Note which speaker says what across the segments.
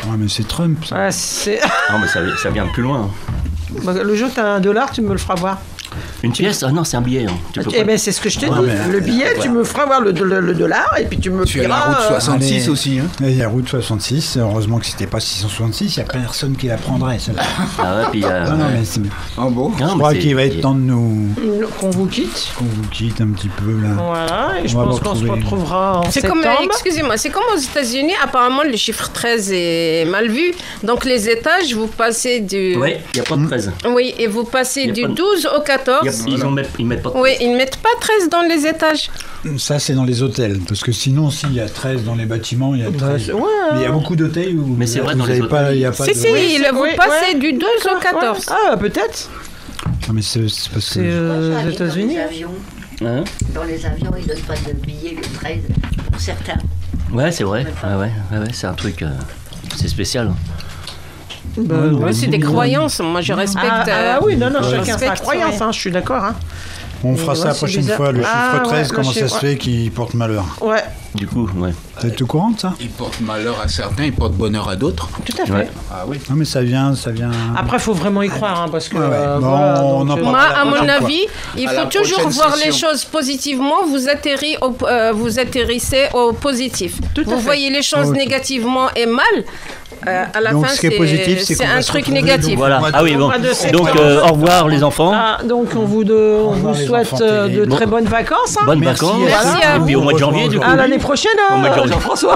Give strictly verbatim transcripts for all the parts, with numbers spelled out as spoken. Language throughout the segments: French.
Speaker 1: Ouais, mais c'est Trump, ça.
Speaker 2: Ouais, c'est...
Speaker 3: Non, mais ça, ça vient de plus loin.
Speaker 2: Bah, le jour que tu as un dollar, tu me le feras voir.
Speaker 3: Une pièce? Ah non, c'est un billet. Hein. Tu
Speaker 2: ah,
Speaker 3: peux
Speaker 2: eh
Speaker 3: pas...
Speaker 2: ben, c'est ce que je t'ai
Speaker 1: Ouais,
Speaker 2: dit.
Speaker 1: mais...
Speaker 2: Le billet, tu me feras voir le, le, le dollar et puis tu me
Speaker 4: Tu as
Speaker 2: paieras,
Speaker 4: la route soixante-six
Speaker 1: euh,
Speaker 4: aussi. Hein.
Speaker 1: Il y a la route soixante-six. Heureusement que c'était pas six cent soixante-six. Il n'y a personne qui la prendrait, celle-là.
Speaker 3: Ah ouais, puis... Euh,
Speaker 1: non, non, mais c'est...
Speaker 4: En bon.
Speaker 3: Non,
Speaker 1: je
Speaker 3: mais
Speaker 1: crois
Speaker 3: c'est...
Speaker 1: qu'il va être temps de nous...
Speaker 2: qu'on vous quitte.
Speaker 1: Qu'on vous quitte un petit peu, là.
Speaker 2: Voilà, et je
Speaker 1: On va
Speaker 2: pense qu'on se
Speaker 1: retrouver-
Speaker 2: retrouvera en
Speaker 5: C'est
Speaker 2: septembre.
Speaker 5: comme, euh, excusez-moi, c'est comme aux États-Unis, apparemment le chiffre treize est mal vu. Donc les étages, vous passez du.
Speaker 3: Ouais, il n'y a pas de treize.
Speaker 5: Oui, et vous passez
Speaker 3: Y a
Speaker 5: du
Speaker 3: pas de-
Speaker 5: douze au
Speaker 3: Y
Speaker 5: quatorze.
Speaker 3: a- Ils, ont met- ils mettent pas de
Speaker 5: Oui, ils ne mettent pas treize dans les étages.
Speaker 1: Ça, c'est dans les hôtels. Parce que sinon, s'il y a treize dans les bâtiments, il y a treize.
Speaker 2: Ouais,
Speaker 1: Mais il y a beaucoup d'hôtels où...
Speaker 3: Mais c'est vrai,
Speaker 1: vous
Speaker 3: dans les
Speaker 1: avez pas,
Speaker 3: hôtels,
Speaker 1: il y a pas
Speaker 5: Si,
Speaker 1: de...
Speaker 5: si,
Speaker 2: Oui,
Speaker 5: le- vous
Speaker 2: oui,
Speaker 5: passez
Speaker 2: ouais.
Speaker 5: du douze au quatorze.
Speaker 2: Ah, peut-être.
Speaker 1: Non, mais c'est, c'est parce
Speaker 2: C'est
Speaker 1: que...
Speaker 2: euh, aux États-Unis.
Speaker 6: Dans les avions,
Speaker 3: Hein?
Speaker 6: dans les avions, ils donnent pas de billets le treize pour certains.
Speaker 3: Ouais, c'est vrai. Ouais, ouais, ouais, ouais, c'est un truc... euh, C'est spécial.
Speaker 2: Bah,
Speaker 1: Ouais,
Speaker 5: Oui, c'est des croyances. Moi, je respecte.
Speaker 2: Ah,
Speaker 5: euh,
Speaker 2: ah oui, non, non,
Speaker 5: je
Speaker 2: chacun sa
Speaker 5: respecte,
Speaker 2: croyance,
Speaker 5: ouais.
Speaker 2: hein, je suis d'accord. Hein.
Speaker 1: On fera
Speaker 2: Et
Speaker 1: ça la
Speaker 2: ouais, c'est
Speaker 1: prochaine
Speaker 2: bizarre.
Speaker 1: fois. Le chiffre
Speaker 2: Ah, ouais,
Speaker 1: treize,
Speaker 2: le
Speaker 1: comment ça
Speaker 2: chiffre,
Speaker 1: se fait qu'il porte malheur?
Speaker 2: Ouais,
Speaker 3: Du coup, ouais.
Speaker 1: Vous êtes au courant de ça?
Speaker 4: Il porte malheur à certains, il porte bonheur à d'autres.
Speaker 2: tout à fait.
Speaker 3: Ouais.
Speaker 4: Ah oui.
Speaker 1: Non, mais ça vient... Ça vient...
Speaker 2: Après, il faut vraiment y croire, hein, parce que...
Speaker 1: Ouais, ouais.
Speaker 2: euh,
Speaker 1: Bon,
Speaker 2: voilà,
Speaker 1: on
Speaker 2: donc,
Speaker 1: en
Speaker 2: euh,
Speaker 1: parlera.
Speaker 5: Moi, à
Speaker 1: la
Speaker 5: mon
Speaker 1: prochaine fois.
Speaker 5: avis, il
Speaker 4: À
Speaker 5: faut
Speaker 4: la
Speaker 5: toujours
Speaker 4: prochaine
Speaker 5: voir les
Speaker 4: session.
Speaker 5: choses positivement. Vous, atterri au- euh, vous atterrissez au positif.
Speaker 2: Tout à
Speaker 5: vous
Speaker 2: fait.
Speaker 5: voyez les choses
Speaker 1: Ok.
Speaker 5: négativement et mal. euh, à la
Speaker 1: Donc,
Speaker 5: fin,
Speaker 1: ce qui est
Speaker 5: c'est,
Speaker 1: positif, c'est qu'on
Speaker 5: un
Speaker 1: va se
Speaker 5: truc
Speaker 1: retrouver,
Speaker 5: négatif.
Speaker 3: Voilà.
Speaker 1: mois de-
Speaker 3: Ah oui, bon.
Speaker 2: mois de
Speaker 3: Donc,
Speaker 2: septembre.
Speaker 3: euh, au revoir les enfants.
Speaker 2: Ah, donc on vous, de, on vous
Speaker 1: revoir les
Speaker 2: souhaite
Speaker 1: enfants
Speaker 2: euh, de
Speaker 1: terribles.
Speaker 2: très bonnes vacances. Hein.
Speaker 3: Bonnes
Speaker 1: Merci
Speaker 3: vacances.
Speaker 1: à
Speaker 5: Merci à
Speaker 3: Et puis au mois de janvier, du coup.
Speaker 2: À l'année prochaine,
Speaker 3: Au mois de
Speaker 2: euh,
Speaker 3: janvier.
Speaker 2: Jean-François.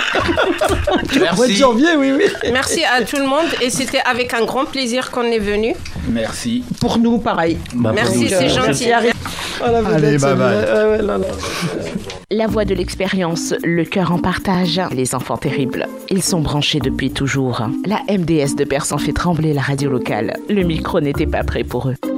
Speaker 2: Au mois de
Speaker 4: Merci.
Speaker 2: janvier, oui, oui.
Speaker 5: Merci à tout le monde et c'était avec un grand plaisir qu'on est venu.
Speaker 4: Merci.
Speaker 2: Pour nous, pareil.
Speaker 3: Bah,
Speaker 5: Merci,
Speaker 3: pour nous,
Speaker 5: c'est
Speaker 3: ça-
Speaker 5: gentil.
Speaker 2: Voilà, vous
Speaker 1: Allez,
Speaker 2: êtes-
Speaker 1: bye bye.
Speaker 2: euh, ouais, là, là.
Speaker 7: La voix de l'expérience, le cœur en partage, les enfants terribles. Ils sont branchés depuis toujours. La M D S de Persan fait trembler la radio locale. Le micro n'était pas prêt pour eux.